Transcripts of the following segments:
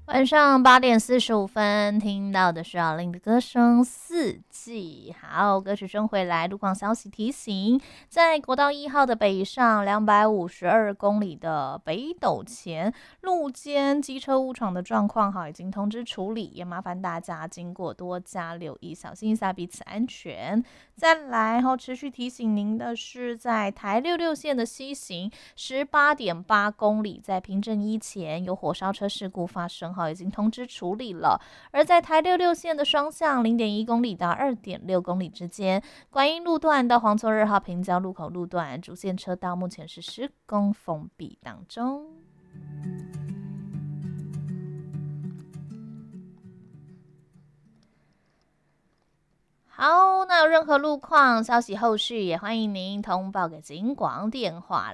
晚上8点45分，听到的是阿令的歌声《四季》。好，歌曲声回来，路况消息提醒，在国道1号的北上252公里的北斗前路肩机车误闯的状况，已经通知处理，也麻烦大家经过多加留意，小心一下彼此安全。再来，持续提醒您的是，在台66线的西行18.8公里，在平镇一前有火烧车事故发生，已经通知处理了。而在台66线的双向0.1公里到2.6公里之间，观音路段到黄厝2号平交路口路段主线车道目前是施工封闭当中。好，那有任何路况消息后续也欢迎您通报给警广电话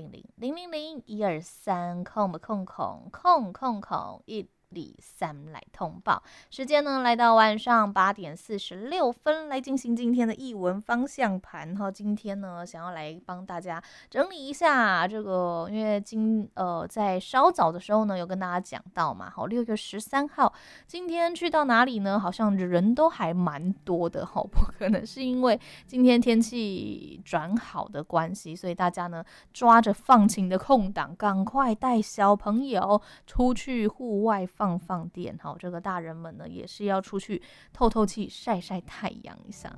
0800-000-123123来通报。时间呢来到晚上8点46分，来进行今天的艺文方向盘。今天呢想要来帮大家整理一下这个，因为在稍早的时候呢有跟大家讲到嘛，6月13号今天去到哪里呢？好像人都还蛮多的，不可能是因为今天天气转好的关系，所以大家呢抓着放晴的空档，赶快带小朋友出去户外放电。这个大人们呢也是要出去透透气、晒晒太阳一下。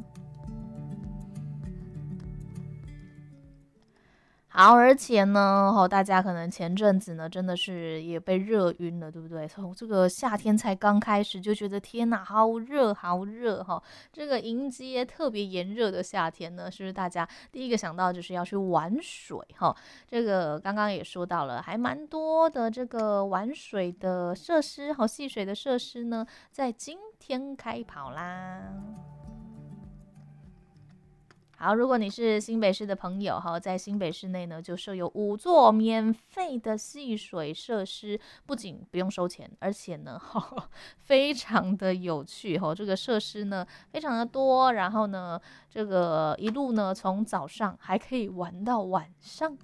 好，而且呢，大家可能前阵子呢，真的是也被热晕了，对不对？从这个夏天才刚开始，就觉得天哪，好热，好热哈！这个迎接特别炎热的夏天呢，是不是大家第一个想到就是要去玩水哈？这个刚刚也说到了，还蛮多的这个玩水的设施，戏水的设施呢，在今天开跑啦。好，如果你是新北市的朋友，在新北市内呢，就设有5座免费的戏水设施，不仅不用收钱，而且呢，非常的有趣。这个设施呢，非常的多，然后呢，这个一路呢，从早上还可以玩到晚上。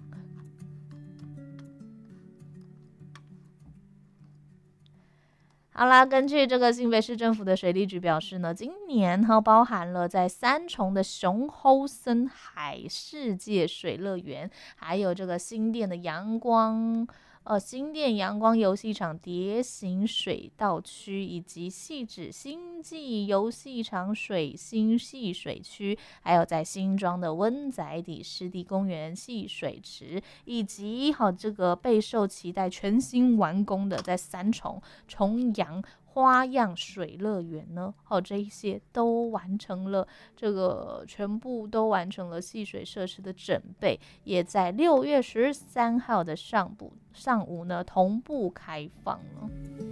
好啦，根据这个新北市政府的水利局表示呢，今年包含了在三重的熊猴森海世界水乐园，还有这个新店的新店阳光游戏场蝶形水道区，以及汐止星际游戏场水星戏水区，还有在新庄的温仔底湿地公园戏水池，以及这个备受期待全新完工的在三重重阳花样水乐园呢，这一些都完成了，这个全部都完成了戏水设施的准备，也在6月13号的上午呢同步开放了。